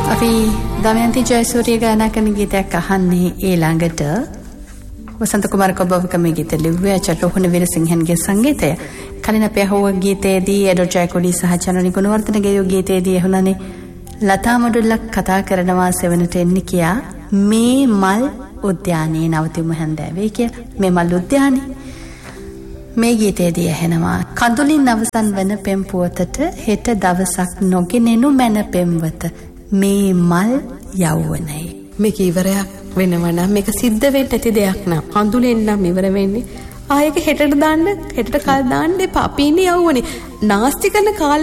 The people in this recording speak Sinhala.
අපි දමයන්ති ජයසූරිය ගායනා කරන ගීතයක් අහන්නේ ඊළඟට වසන්ත කුමාර කොබවක මේ ගීත ලිව්වේ චටෝහන වීරසිංහන්ගේ සංගීතය. කලින් අපි අහුව ගීතයේදී එඩෝ ජයකොඩි සහ චනනි ගුණවර්ධනගේ ගීතයේදී එහුණනේ ලතා මඩුල්ලක් කතා කරනවා සෙවණට එන්නේ කියා මේ මල් උද්‍යානයේ නවතිමු හැන්දෑවේ කිය මේ මල් උද්‍යානයේ මේ ගීතයේදී ඇහෙනවා කඳුලින් අවසන් වන පෙම් පුවතට හෙට දවසක් නොගෙනෙනු මැන පෙම්වත මේ මල් යවුවනයි. මේක ඉවරයක් වෙනවා නම් මේක සිද්ධ වෙන්න ඇති දෙයක් නෑ. කඳුලෙන් නම් ඉවර වෙන්නේ. ආයෙක හෙටට දාන්න හෙටට කල් දාන්න එපා. අපි ඉන්නේ යවුවනේ. නාස්ති කරන කාලේ